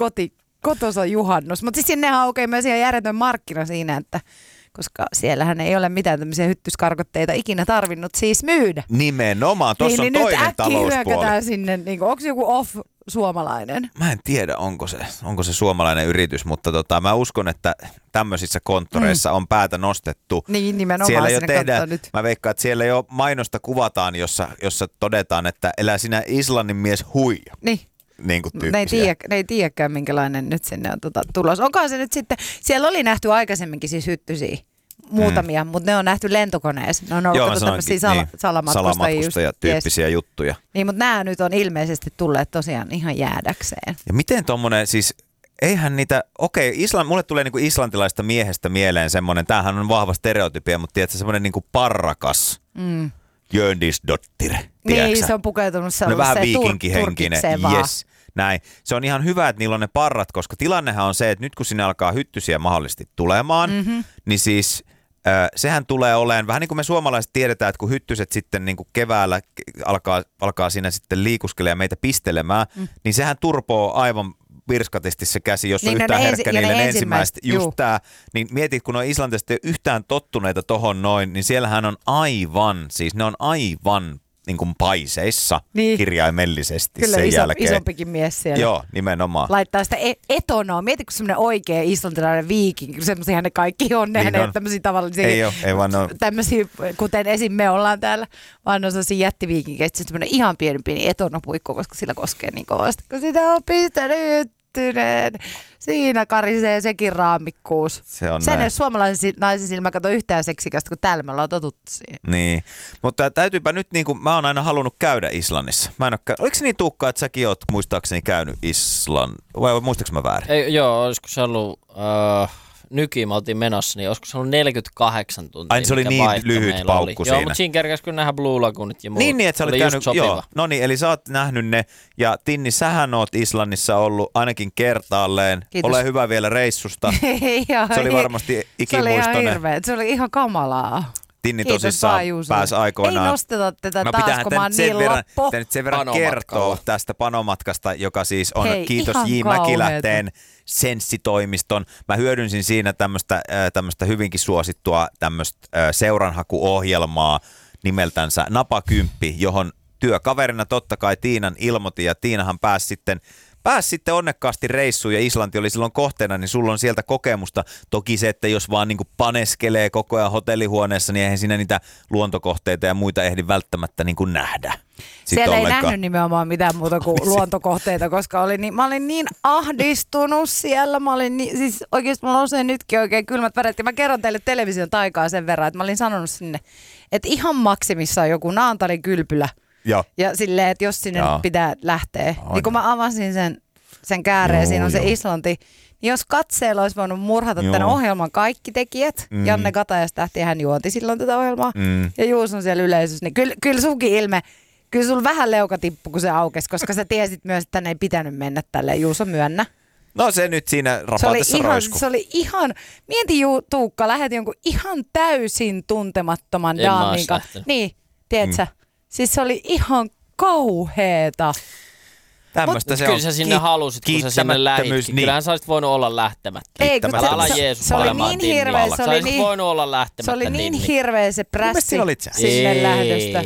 kotosa juhannus. Mutta siis sinne aukeaa myös ihan järjetön markkina siinä, että koska siellähän ei ole mitään tämmöisiä hyttyskarkotteita ikinä tarvinnut siis myydä. Nimenomaan, tuossa on toinen talouspuoli. Nyt äkkiä hyökätään sinne, niin onko joku suomalainen? Mä en tiedä, onko se suomalainen yritys, mutta mä uskon, että tämmöisissä konttoreissa on päätä nostettu. Niin, nimenomaan. Siellä jo tehdään, mä veikkaan, että siellä jo mainosta kuvataan, jossa todetaan, että elää sinä Islannin mies huija. Niin kuin tyyppisiä. Ne ei tiedäkään, minkälainen nyt sinne on tulos. Onkohan se nyt sitten, siellä oli nähty aikaisemminkin siis hyttysiä, muutamia, mutta ne on nähty lentokoneessa. Ne on ollut tämmöisiä salamatkustaja-tyyppisiä juttuja. Niin, mutta nämä nyt on ilmeisesti tulleet tosiaan ihan jäädäkseen. Ja miten tommonen, siis eihän niitä, mulle tulee niinku islantilaista miehestä mieleen semmonen, tämähän on vahva stereotypia, mutta tiedätkö, semmonen niinku parrakas. Jöndisdottir, niin, se on pukeutunut sellaiseen vähän viikinkihenkinen, yes, näin. Se on ihan hyvä, että niillä on ne parrat, koska tilannehan on se, että nyt kun sinne alkaa hyttysiä mahdollisesti tulemaan, niin siis sehän tulee olemaan, vähän niin kuin me suomalaiset tiedetään, että kun hyttyset sitten niin kuin keväällä alkaa siinä sitten liikuskelemaan ja meitä pistelemään, niin sehän turpoo aivan virskatisti se käsi, jos on yhtään herkkä niille ensimmäistä. Just tää, niin mietit, kun on islantilaiset ei yhtään tottuneita tohon noin, niin siellähän on ne on aivan niin kuin paiseissa kirjaimellisesti kyllä sen jälkeen. Kyllä isompikin mies siellä. Joo, nimenomaan. Laittaa sitä etonoa. Mieti, kun semmoinen oikea islantilainen viikinki, semmoisiahan ne kaikki on. Nehän ei ole tämmöisiä tavallisia, ei vaan ole. Tämmöisiä, kuten esim. Me ollaan täällä, vaan on sellaisia jättiviikinkiä. Sitten semmoinen ihan pieni etonopuikko, koska sillä koskee niin kovasti, kun sitä on pistänyt. Siinä karisee sekin raamikkuus. Sen jos suomalaisen naisen silmä kato yhtään seksikästä, kun täällä me ollaan totuttu siihen. Niin, mutta täytyypä nyt, niin kuin mä oon aina halunnut käydä Islannissa. Oliko se niin, Tuukka, että säkin oot muistaakseni käynyt vai muistaaks mä väärin? Ei, joo, olisiko se ollut nykiin me oltiin menossa, niin olisiko se ollut 48 tuntia. Ai se oli niin lyhyt paukku siinä. Joo, mutta siinä kerkäs kyllä nähdä Blue Lagoonit ja muut. Niin, että sä olit käynyt, joo. No niin, eli sä oot nähnyt ne. Ja Tinni, sähän oot Islannissa ollut ainakin kertaalleen. Kiitos. Ole hyvä vielä reissusta. Se oli varmasti ikimuistoinen. Se oli ihan hirveä. Se oli ihan kamalaa. Tinni tosissaan pääsi aikoinaan. Ei nosteta tätä taas, kun mä oon niin loppu. Nyt sen verran kertoo tästä panomatkasta, joka siis on, kiitos J. kauheeta. Mäkilähteen Senssitoimiston. Mä hyödynsin siinä tämmöistä hyvinkin suosittua seuranhakuohjelmaa nimeltänsä Napakymppi, johon työkaverina totta kai Tiinan ilmoitin, ja Tiinahan pääsi sitten onnekkaasti reissuun, ja Islanti oli silloin kohteena, niin sulla on sieltä kokemusta. Toki se, että jos vaan niin kuin paneskelee koko ajan hotellihuoneessa, niin eihän siinä niitä luontokohteita ja muita ehdi välttämättä niin kuin nähdä. Siellä ei nähnyt nimenomaan mitään muuta kuin luontokohteita, koska mä olin niin ahdistunut siellä. Siis oikeasti mulla on usein nytkin oikein kylmät väret. Ja mä kerron teille television taikaa sen verran, että mä olin sanonut sinne, että ihan maksimissa on joku Naantalin kylpylä. Ja silleen, että jos sinne pitää lähteä. Niin kun mä avasin sen kääreen, siinä on se Islanti. Niin jos katseella olisi voinut murhata tämän ohjelman kaikki tekijät, Janne Katajastähti, hän juonti silloin tätä ohjelmaa, ja Juus on siellä yleisössä, niin kyllä sunkin ilme, kyllä sulla vähän leuka tippu, kun se aukesi, koska sä tiesit myös, että tänne ei pitänyt mennä tälleen, Juus on myönnä. No se nyt siinä rapaatessa roisku. Se oli ihan, mieti Tuukka, lähet jonkun ihan täysin tuntemattoman daamin kanssa. Niin, tiedätkö? Siis se oli ihan kauheeta. Tämmöistä se kyllä on. Sä sinne halusit, kun sä sinne lähditkin. Niin. Kyllähän sä olisit voinut olla lähtemättä. Ei, kun ala Jeesus se oli niin hirveä. Sä olisit voinut olla lähtemättä. Se oli niin hirveä se prässi sinne lähdöstä.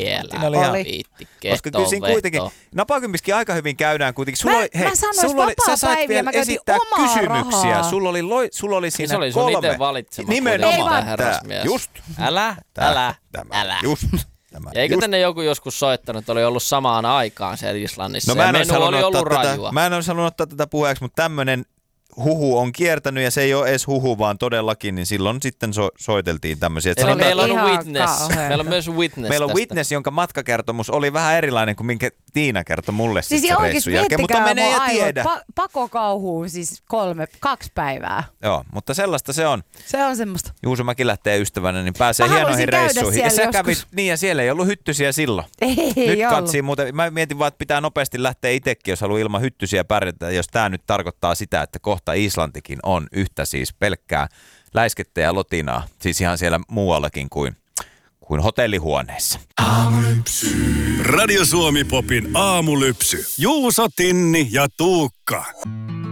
Koska kyllä siinä kuitenkin, Napakympissäkin aika hyvin käydään kuitenkin. Mä sanoin vapaa-päiviä, mä käytin omaa kysymyksiä. rahaa. Sulla oli siinä se oli 3. sun itse valitsema. Nimenomaan. Just. Älä. Just. Ja eikö tänne joku joskus soittanut, että oli ollut samaan aikaan siellä Islannissa? No mä en olisi halunnut ottaa tätä puheeksi, mutta tämmöinen huhu on kiertänyt, ja se ei ole edes huhu, vaan todellakin, niin silloin sitten soiteltiin tämmöisiä. Meillä on witness. Meillä on myös witness. Meillä on witness, jonka matkakertomus oli vähän erilainen kuin minkä Tiina kertoi mulle siis sen reissun jälkeen, mutta menee ja tiedä. Pakokauhuun siis 2 päivää. Joo, mutta sellaista se on. Se on semmoista. Juuso Mäkilähteen ystävänä, niin pääsee hienoihin reissuihin. Ja sä kävit, niin ja siellä ei ollut hyttysiä silloin. Ei nyt ollut. Katsii muuten, mä mietin vaan, että pitää nopeasti lähteä itsekin, jos haluaa ilman hyttysiä pärjätä, jos tää nyt tarkoittaa sitä, että kohta Islantikin on yhtä siis pelkkää läiskettä ja lotinaa, siis ihan siellä muuallakin kuin hotellihuoneessa. Aamulypsy. Radio Suomi Popin aamulypsy. Juuso, Tinni ja Tuukka.